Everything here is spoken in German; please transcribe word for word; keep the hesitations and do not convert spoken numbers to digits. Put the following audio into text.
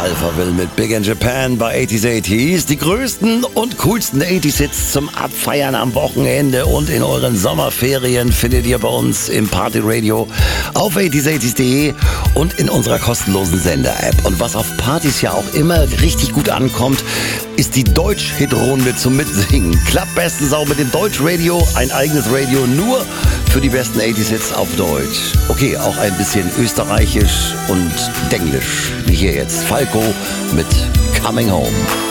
Alpha will mit Big in Japan bei achtziger achtziger. Die größten und coolsten achtziger Hits zum Abfeiern am Wochenende und in euren Sommerferien findet ihr bei uns im Party Radio auf achtziger achtzig punkt de und in unserer kostenlosen Sender-App. Und was auf Partys ja auch immer richtig gut ankommt, ist die Deutsch-Hit-Runde zum Mitsingen. Klappt bestens auch mit dem Deutsch-Radio, ein eigenes Radio nur für die besten achtziger Hits auf Deutsch. Okay, auch ein bisschen österreichisch und denglisch, wie hier jetzt Falco mit Coming Home.